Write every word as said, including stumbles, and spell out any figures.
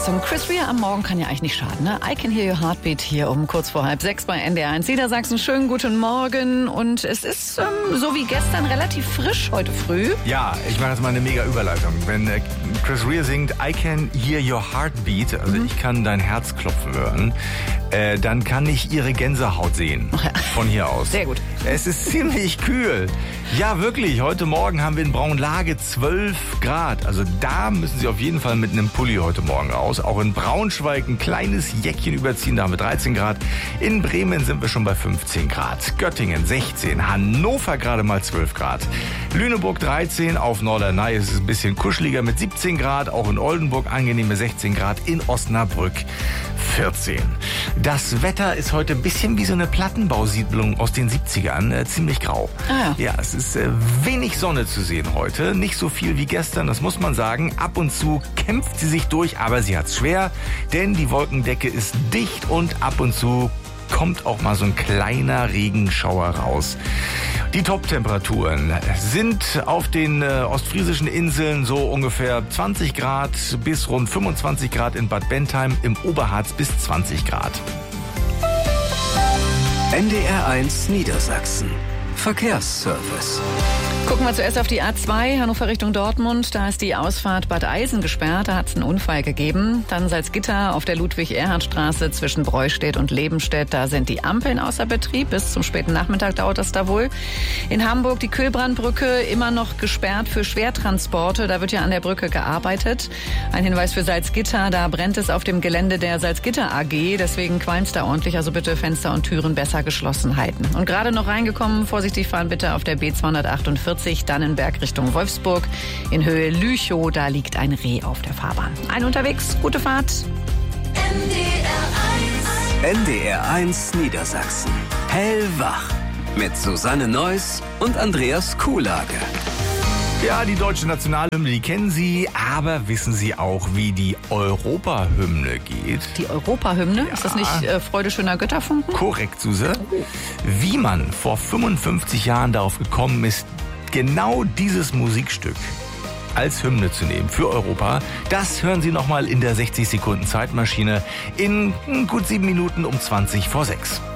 so ein Chris Rea am Morgen kann ja eigentlich nicht schaden, ne? I Can Hear Your Heartbeat hier um kurz vor halb sechs bei N D R eins Niedersachsen. Schönen guten Morgen und es ist ähm, so wie gestern relativ frisch heute früh. Ja, ich mache jetzt mal eine mega Überleitung. Wenn äh, Chris Rea singt I Can Hear Your Heartbeat, also mhm. ich kann dein Herz klopfen hören, äh, dann kann ich ihre Gänsehaut sehen. Ach ja. Von hier aus. Sehr gut. Es ist ziemlich kühl. Ja, wirklich. Heute Morgen haben wir in Braunlage zwölf Grad. Also da müssen Sie auf jeden Fall mit einem Pulli heute Morgen raus. Auch in Braunschweig ein kleines Jäckchen überziehen, da haben wir dreizehn Grad. In Bremen sind wir schon bei fünfzehn Grad. Göttingen sechzehn, Hannover gerade mal zwölf Grad. Lüneburg dreizehn, auf Norderney ist es ein bisschen kuscheliger mit siebzehn Grad. Auch in Oldenburg angenehme sechzehn Grad. In Osnabrück vierzehn. Das Wetter ist heute ein bisschen wie so eine Plattenbausiedlung aus den siebzigern, äh, ziemlich grau. Ah, ja. ja, es ist äh, wenig Sonne zu sehen heute, nicht so viel wie gestern, das muss man sagen. Ab und zu kämpft sie sich durch, aber sie hat's schwer, denn die Wolkendecke ist dicht und ab und zu kommt auch mal so ein kleiner Regenschauer raus. Die Top-Temperaturen sind auf den äh, ostfriesischen Inseln so ungefähr zwanzig Grad bis rund fünfundzwanzig Grad in Bad Bentheim, im Oberharz bis zwanzig Grad. N D R eins Niedersachsen. Verkehrsservice. Gucken wir zuerst auf die A zwei, Hannover Richtung Dortmund. Da ist die Ausfahrt Bad Eisen gesperrt, da hat es einen Unfall gegeben. Dann Salzgitter auf der Ludwig-Erhard-Straße zwischen Breustedt und Lebenstedt. Da sind die Ampeln außer Betrieb. Bis zum späten Nachmittag dauert das da wohl. In Hamburg die Kühlbrandbrücke immer noch gesperrt für Schwertransporte. Da wird ja an der Brücke gearbeitet. Ein Hinweis für Salzgitter, da brennt es auf dem Gelände der Salzgitter A G. Deswegen qualmt's da ordentlich. Also bitte Fenster und Türen besser geschlossen halten. Und gerade noch reingekommen, vorsichtig fahren bitte auf der B zweihundertachtundvierzig. Dannenberg Richtung Wolfsburg. In Höhe Lüchow, da liegt ein Reh auf der Fahrbahn. Ein unterwegs, gute Fahrt. N D R eins. N D R eins Niedersachsen. Hellwach. Mit Susanne Neuss und Andreas Kuhlage. Ja, die deutsche Nationalhymne, die kennen Sie, aber wissen Sie auch, wie die Europahymne geht? Die Europahymne? Ja. Ist das nicht äh, Freude schöner Götterfunken? Korrekt, Suse. Wie man vor fünfundfünfzig Jahren darauf gekommen ist, genau dieses Musikstück als Hymne zu nehmen für Europa, das hören Sie nochmal in der sechzig Sekunden Zeitmaschine in gut sieben Minuten um zwanzig vor sechs.